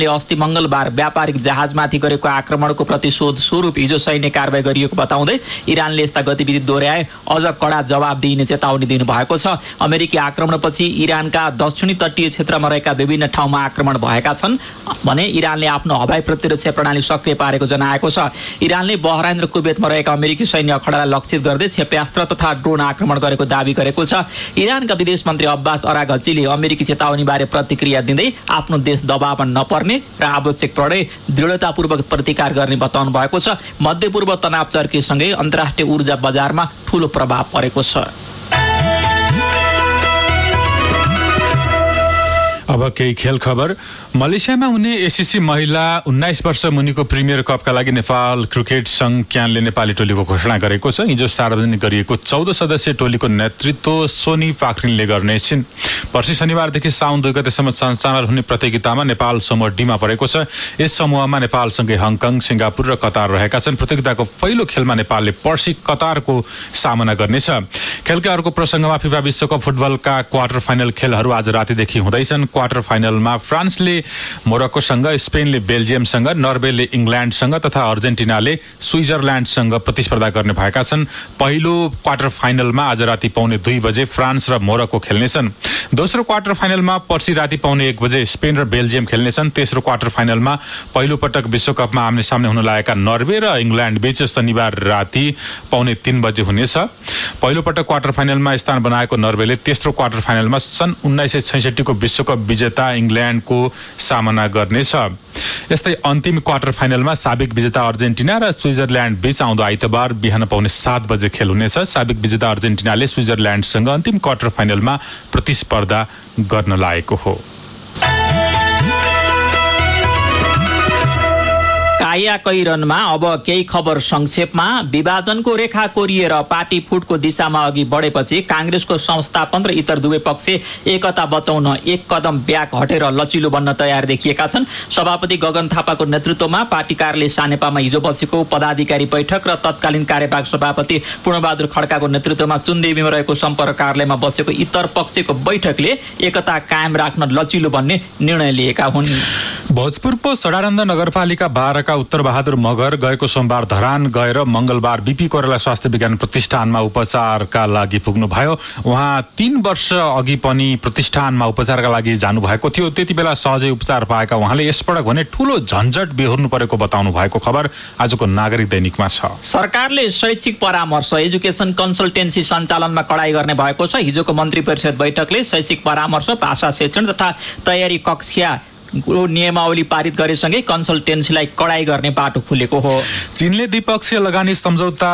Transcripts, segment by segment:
अस्ति मंगलबार व्यापारिक जहाजमाथि गरेको आक्रमणको प्रतिशोध स्वरूप हिजो सैन्य कारबाही गरिएको बताउँदै इरानले यस्ता गतिविधि दोहोर्याए अझ कडा जवाब दिइने चेतावनी दिनुभएको छ। अमेरिकी आक्रमणपछि इरानका दक्षिणी तटीय क्षेत्रमा रहेका विभिन्न ठाउँमा आक्रमण भएका छन् भने इरानले आफ्नो हवाई प्रतिरक्षा प्रणाली सक्रिय पारेको जनाएको छ। इरानले बहराइन र कुवेतमा रहेका अमेरिकी सैन्य अखडालाई लक्षित गर्दै क्षेप्यास्त्र तथा ड्रोन आक्रमण गरेको दावी गरेको छ। इरानका विदेश मन्त्री अब्बास अराघचीले अमेरिकी चेतावनीबारे प्रतिक्रिया दिँदै आफ्नो देश दबावमा नपर्ने र आवश्यक परे दृढतापूर्वक प्रतिकार गर्ने बताउनु भएको छ। मध्यपूर्व तनाव चर्केसँगै अन्तर्राष्ट्रिय ऊर्जा बजारमा ठूलो प्रभाव परेको छ। अब केही खेल खबर। मलेसियामा हुने एसीसी महिला 19 वर्ष मुनिको प्रिमियर कपका लागि नेपाल क्रिकेट संघ क्यानले नेपाली टोलीको घोषणा गरेको छ। हिजो सार्वजनिक गरिएको 14 सदस्यीय टोलीको नेतृत्व सोनी पाखरिनले गर्नेछिन्। पर्सि शनिबारदेखि साउन 2 गतेसम्म सञ्चालन हुने प्रतियोगितामा नेपाल समूह डीमा परेको छ। यस समूहमा नेपालसँगै हङकङ, सिङ्गापुर र कतार रहेका छन्। प्रतियोगिताको पहिलो खेलमा नेपालले पर्सि कतारको सामना गर्नेछ। खेलका अर्को प्रसङ्गमा फिफा विश्वकप फुटबलका क्वार्टर फाइनल खेलहरू आज रातिदेखि हुँदैछन्। क्वार्टर फाइनलमा फ्रान्सले मोरक्कोसँग, स्पेनले बेल्जियमसँग, नर्वेले इङ्ल्यान्डसँग तथा अर्जेन्टिनाले स्विजरल्यान्डसँग प्रतिस्पर्धा गर्ने भएका छन्। पहिलो क्वार्टर फाइनलमा आज राति पौने 2 बजे फ्रान्स र मोरक्को खेल्नेछन्। दोस्रो क्वार्टर फाइनलमा पर्सि राति पौने 1 बजे स्पेन र बेल्जियम खेल्नेछन्। तेस्रो क्वार्टर फाइनलमा पहिलो पटक विश्वकपमा आम्ने सामने हुन लागेका नर्वे र इङ्ल्यान्ड बीच शनिबार राति पौने 3 बजे हुनेछ। पहिलो पटक क्वार्टर फाइनलमा स्थान बनाएको नर्वेले तेस्रो क्वार्टर फाइनलमा सन् 1966 को विश्वकप विजेता इङ्ल्यान्डको सामना गर्नेछ। यस्तै अन्तिम क्वार्टर फाइनलमा साबिक विजेता अर्जेन्टिना र स्विजरल्यान्ड बीच आउँदो आइतबार बिहान पौने 7 बजे खेल हुनेछ। साबिक विजेता अर्जेन्टिनाले स्विजरल्यान्डसँग अन्तिम क्वार्टर फाइनलमा प्रतिस्पर्धा गर्न लागेको हो। कायाकै रनमा अब केही खबर संक्षेपमा। विभाजनको रेखा कोरिएर पार्टी फुटको दिशामा अघि बढेपछि कांग्रेसको संस्थापन र इतर दुवै पक्ष एकता बचाउन एक कदम ब्याक हटेर लचिलो बन्न तयार देखिएका छन्। सभापति गगन थापाको नेतृत्वमा पार्टी कार्यालय सानेपामा हिजो बसेको पदाधिकारी बैठक र तत्कालीन कार्यवाहक सभापति पूर्णबहादुर खड्काको नेतृत्वमा चुनदेवीमा रहेको सम्पर्क कार्यालयमा बसेको इतर पक्षको बैठकले एकता कायम राख्न लचिलो बन्ने निर्णय लिएका हुन्। भोजपुरको सडानन्द नगरपालिका 12 का उत्तर बहादुर मगर गएको सोमबार धरान गएर मंगलबार बीपी कोइराला स्वास्थ्य विज्ञान प्रतिष्ठानमा उपचारका लागि पुग्नुभयो। उहाँ 3 वर्ष अघि पनि प्रतिष्ठानमा उपचारका लागि जानुभएको थियो। त्यति बेला सहजै उपचार पाएका उहाँले यसपटक भने ठूलो झन्झट बेहोर्नु परेको बताउनु भएको खबर आजको नागरिक दैनिकमा छ। सरकारले शैक्षिक परामर्श एजुकेसन कन्सल्टेन्सी सञ्चालनमा कडाई गर्ने भएको छ। हिजोको मन्त्री परिषद बैठकले शैक्षिक परामर्श, भाषा शिक्षण तथा तयारी कक्षा नियमावली पारित गरेसँगै कन्सल्टेन्सीलाई कडाई गर्ने बाटो खुलेको हो। चीनले द्विपक्षीय लगानी सम्झौता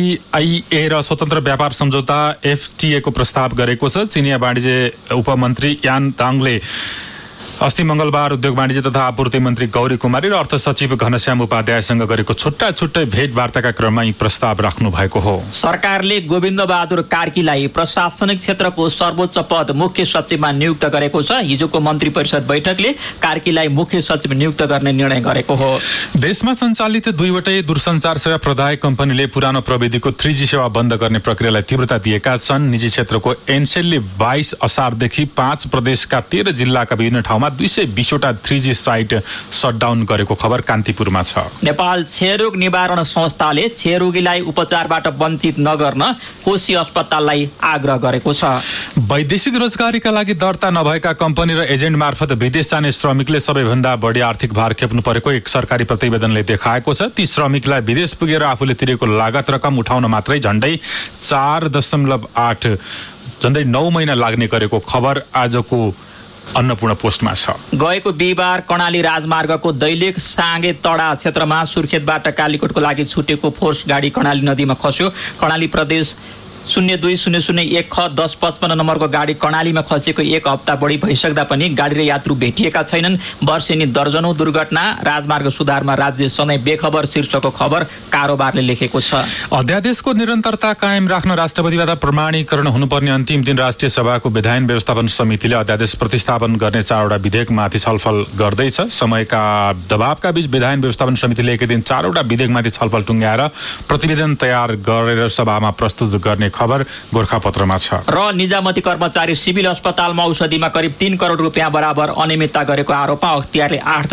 BIA र स्वतन्त्र व्यापार सम्झौता FTA को प्रस्ताव गरेको छ। चीनिया वाणिज्य उपमन्त्री यान ताङले अस्ति मंगलबार उद्योग वाणिज्य तथा आपूर्ति मन्त्री गौरी कुमारी र अर्थ सचिव घनश्याम उपाध्यायसँग गरेको छुट्टै भेटवार्ताका क्रममा यी प्रस्ताव राख्नु भएको हो। सरकारले गोविन्द बहादुर कार्कीलाई प्रशासनिक क्षेत्रको सर्वोच्च पद मुख्य सचिवमा नियुक्त गरेको छ। हिजोको मन्त्री परिषद बैठकले कार्कीलाई मुख्य सचिव नियुक्त गर्ने निर्णय गरेको हो। देशमा सञ्चालित 2वटै दूरसञ्चार सेवा प्रदायक कम्पनीले पुरानो प्रविधिको 3G सेवा बन्द गर्ने प्रक्रियालाई तीव्रता दिएका छन्। निजी क्षेत्रको एनसेलले 22 असारदेखि 5 प्रदेशका 13 जिल्लाका विभिन्न ठाउँमा 220वटा 3G साइट शटडाउन गरेको खबर कान्तिपुरमा छ। नेपाल क्षयरोग निवारण संस्थाले क्षयरोगीलाई उपचारबाट वञ्चित नगर्न कोशी अस्पताललाई आग्रह गरेको छ। वैदेशिक रोजगारीका लागि दर्ता नभएका कम्पनी र एजेन्ट मार्फत विदेश जाने श्रमिकले सबैभन्दा बढी आर्थिक भार खेप्नु परेको एक सरकारी प्रतिवेदनले देखाएको छ। ती श्रमिकलाई विदेश पुगेर आफूले तिरेको लागत रकम उठाउन मात्रै झण्डै 4.8 झण्डै 9 महिना लाग्ने गरेको खबर आजको अन्नपूर्ण पोस्टमा छ। गएको बिहिबार कर्णाली राजमार्गको दैलेख साँगे तडा क्षेत्रमा सुर्खेतबाट कालीकोटको लागि छुटेको फोर्स गाडी कर्णाली नदीमा खस्यो। कर्णाली प्रदेश 020001 ख 1055 नम्बरको गाडी कर्णालीमा खसेको 1 हप्ता बढी भइसक्दा पनि गाडी र यात्रु भेटिएका छैनन्। वर्षेनी दर्जनौं दुर्घटना, राजमार्ग सुधारमा राज्य सधैँ बेखबर शीर्षकको खबर कारोबारले लेखेको छ। अध्यादेशको निरन्तरता कायम राख्न राष्ट्रपतिबाट प्रमाणीकरण हुनुपर्ने अन्तिम दिन राष्ट्रिय सभाको विधायन व्यवस्थापन समितिले अध्यादेश प्रतिस्थापन गर्ने 4वटा विधेयकमाथि छलफल गर्दैछ। समयका दबावका बीच विधायन व्यवस्थापन समितिले एकै दिन 4वटा विधेयकमाथि छलफल टुङ्ग्याएर प्रतिवेदन तयार गरेर सभामा प्रस्तुत गर्ने खबर गोरखापत्रमा छ। र निजामती कर्मचारी सिभिल अस्पतालमा औषधिमा करिब 3 करोड रुपियाँ बराबर अनियमितता गरेको आरोपमा अख्तियारले 8